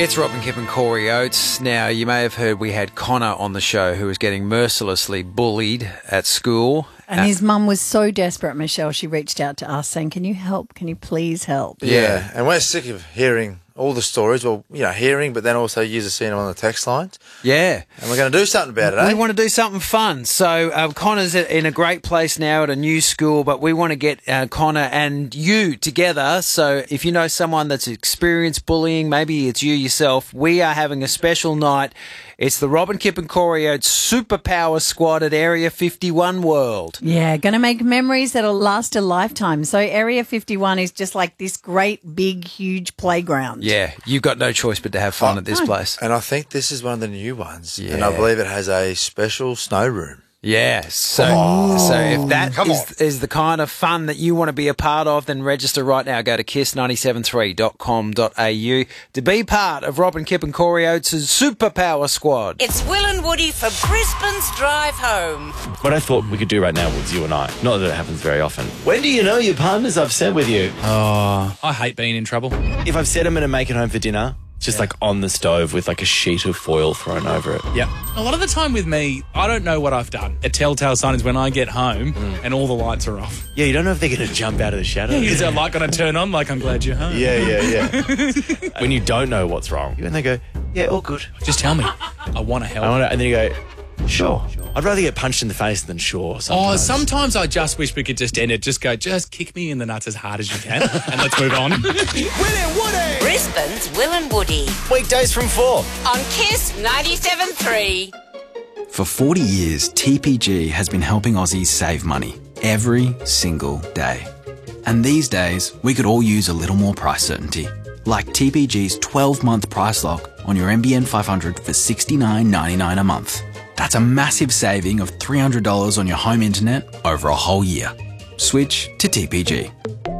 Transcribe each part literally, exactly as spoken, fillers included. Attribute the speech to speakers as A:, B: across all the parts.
A: It's Robin Kipp and Corey Oates. Now, you may have heard we had Connor on the show who was getting mercilessly bullied at school.
B: And uh, his mum was so desperate, Michelle, she reached out to us saying, can you help? Can you please help?
C: Yeah, yeah. And we're sick of hearing all the stories, well, you know, hearing, but then also users seeing them on the text lines.
A: Yeah.
C: And we're going to do something about it, eh?
A: We want to do something fun. So uh, Connor's in a great place now at a new school, but we want to get uh, Connor and you together. So if you know someone that's experienced bullying, maybe it's you yourself, we are having a special night. It's the Robin Kipp and Corey Oates Superpower Squad at Area fifty-one World.
B: Yeah, going to make memories that'll last a lifetime. So Area fifty-one is just like this great, big, huge playground.
A: Yeah, you've got no choice but to have fun oh, at this place.
C: And I think this is one of the new ones.
A: Yeah.
C: And I believe it has a special snow room.
A: Yeah, so oh, so if that is, is the kind of fun that you want to be a part of, then register right now. Go to kiss nine seven three dot com dot a u to be part of Robin Kipp and Corey Oates' Superpower Squad.
D: It's Will and Woody for Brisbane's Drive Home.
E: What I thought we could do right now was you and I. Not that it happens very often. When do you know your partner's upset with you?
F: Oh, I hate being in trouble.
E: If I've said I'm going to make it home for dinner, just yeah. like on the stove with like a sheet of foil thrown over it.
F: Yeah. A lot of the time with me, I don't know what I've done. A telltale sign is when I get home mm. and all the lights are off.
E: Yeah, you don't know if they're going to jump out of the shadow.
F: Yeah, is that light going to turn on? Like, I'm glad you're home.
E: Yeah, yeah, yeah. When you don't know what's wrong, and they go, yeah, all good.
F: Just tell me. I want to help.
E: I wanna, and then you go, sure. sure. I'd rather get punched in the face than sure. Sometimes.
F: Oh, sometimes I just wish we could just end it. Just go, just kick me in the nuts as hard as you can and let's move on.
D: Will and Woody. Brisbane's Will and Woody.
E: Weekdays from four.
D: On Kiss ninety-seven point three.
G: For forty years, T P G has been helping Aussies save money every single day. And these days, we could all use a little more price certainty. Like T P G's twelve-month price lock on your N B N five hundred for sixty-nine ninety-nine a month. That's a massive saving of three hundred dollars on your home internet over a whole year. Switch to T P G.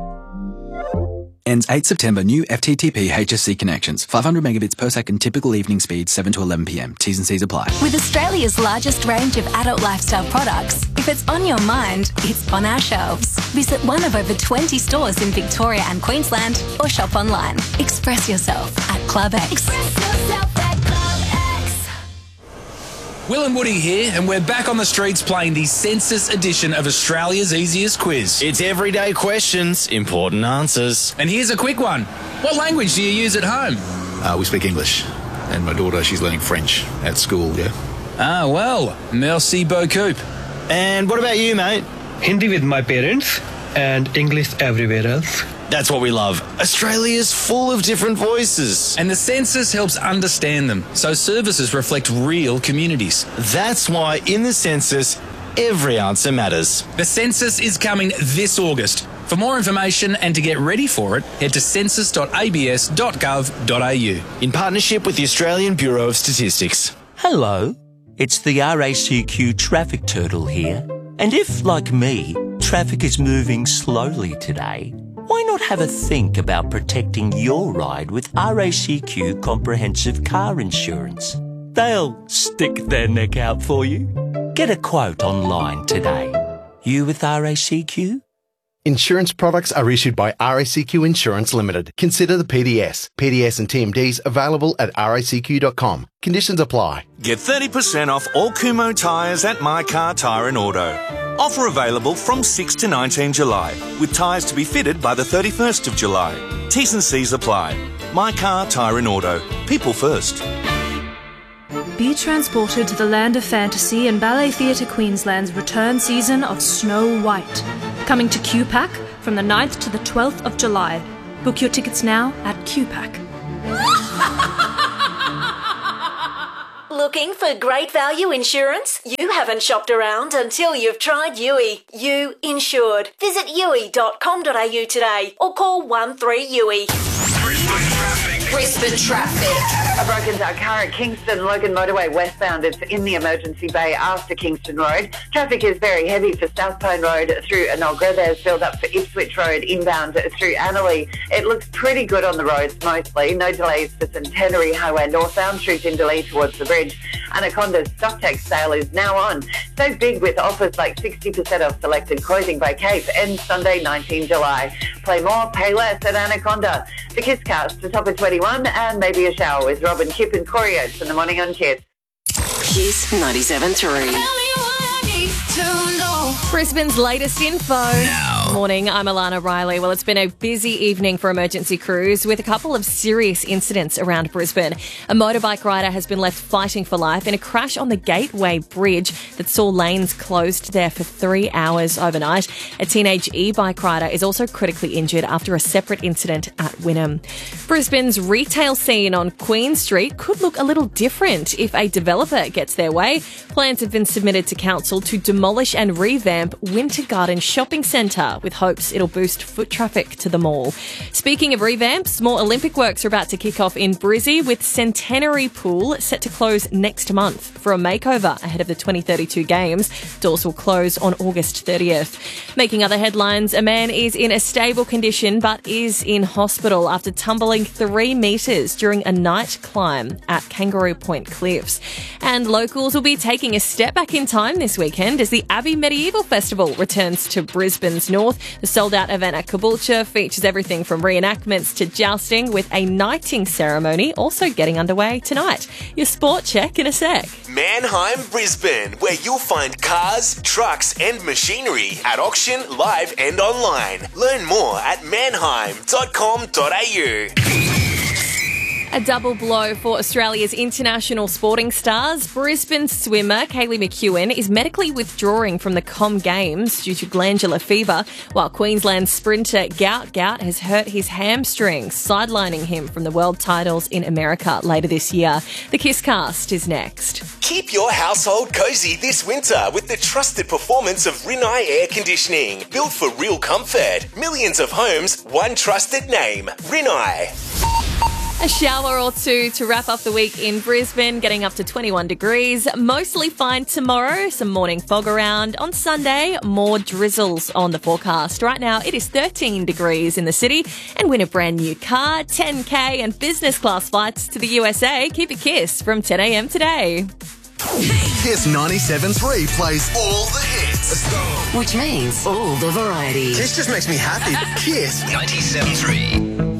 G: Ends eighth September. New F T T P H S C connections. five hundred megabits per second. Typical evening speed seven to eleven p m. T's and C's apply.
H: With Australia's largest range of adult lifestyle products, if it's on your mind, it's on our shelves. Visit one of over twenty stores in Victoria and Queensland or shop online. Express yourself at Club X. Express yourself at Club X.
F: Will and Woody here, and we're back on the streets playing the census edition of Australia's Easiest Quiz.
E: It's everyday questions, important answers.
F: And here's a quick one. What language do you use at home?
I: Uh, we speak English, and my daughter, she's learning French at school, yeah.
F: Ah, well, merci beaucoup.
E: And what about you, mate?
J: Hindi with my parents and English everywhere else.
E: That's what we love. Australia's full of different voices.
F: And the census helps understand them, so services reflect real communities.
E: That's why in the census, every answer matters.
F: The census is coming this August. For more information and to get ready for it, head to census dot a b s dot gov dot a u.
E: In partnership with the Australian Bureau of Statistics.
K: Hello, it's the R A C Q Traffic Turtle here. And if, like me, traffic is moving slowly today, why not have a think about protecting your ride with R A C Q Comprehensive Car Insurance? They'll stick their neck out for you. Get a quote online today. You with R A C Q?
L: Insurance products are issued by R A C Q Insurance Limited. Consider the P D S. P D S and T M Ds available at R A C Q dot com. Conditions apply.
M: Get thirty percent off all Kumho tyres at My Car Tyre and Auto. Offer available from sixth to nineteenth July, with tyres to be fitted by the thirty-first of July. T's and C's apply. My Car Tyre and Auto. People first.
N: Be transported to the land of fantasy in Ballet Theatre Queensland's return season of Snow White. Coming to Q PAC from the ninth to the twelfth of July. Book your tickets now at Q PAC.
O: Looking for great value insurance? You haven't shopped around until you've tried U I. You insured. Visit U I dot com dot a u today or call one three U I.
D: Brisbane traffic.
P: A broken down car at Kingston Logan Motorway westbound. It's in the emergency bay after Kingston Road. Traffic is very heavy for South Pine Road through Anogra. There's build up for Ipswich Road inbound through Annerley. It looks pretty good on the roads mostly. No delays for Centenary Highway northbound through Jindalee towards the bridge. Anaconda's Stocktake sale is now on. So big with offers like sixty percent off selected clothing by Cape. Ends Sunday, nineteenth of July. Play more, pay less at Anaconda. The Kiss Cast to top of twenty-one and maybe a shower with Robin, Kip and Corey Oates in the morning on Kiss.
D: Kiss ninety-seven three.
Q: Brisbane's latest info. Now. Morning, I'm Alana Riley. Well, it's been a busy evening for emergency crews with a couple of serious incidents around Brisbane. A motorbike rider has been left fighting for life in a crash on the Gateway Bridge that saw lanes closed there for three hours overnight. A teenage e-bike rider is also critically injured after a separate incident at Wynnum. Brisbane's retail scene on Queen Street could look a little different if a developer gets their way. Plans have been submitted to council to demolish and revamp Winter Garden Shopping Centre with hopes it'll boost foot traffic to the mall. Speaking of revamps, more Olympic works are about to kick off in Brizzy with Centenary Pool set to close next month for a makeover ahead of the twenty thirty-two Games. Doors will close on August thirtieth. Making other headlines, a man is in a stable condition but is in hospital after tumbling three metres during a night climb at Kangaroo Point Cliffs. And locals will be taking a step back in time this weekend as the Abbey Medieval Festival returns to Brisbane's north. The sold-out event at Caboolture features everything from reenactments to jousting, with a knighting ceremony also getting underway tonight. Your sport check in a sec.
R: Mannheim, Brisbane, where you'll find cars, trucks and machinery at auction, live and online. Learn more at mannheim dot com dot a u.
Q: A double blow for Australia's international sporting stars. Brisbane swimmer Kaylee McEwen is medically withdrawing from the Com Games due to glandular fever, while Queensland sprinter Gout Gout has hurt his hamstring, sidelining him from the world titles in America later this year. The Kiss Cast is next.
R: Keep your household cozy this winter with the trusted performance of Rinnai Air Conditioning. Built for real comfort. Millions of homes, one trusted name. Rinnai.
Q: A shower or two to wrap up the week in Brisbane, getting up to twenty-one degrees. Mostly fine tomorrow, some morning fog around. On Sunday, more drizzles on the forecast. Right now, it is thirteen degrees in the city, and win a brand new car, ten K and business class flights to the U S A. Keep a Kiss from ten a.m. today.
S: Kiss ninety-seven three plays all the hits. Let's go.
D: Which means all the variety.
S: This just makes me happy. Kiss
D: ninety-seven three.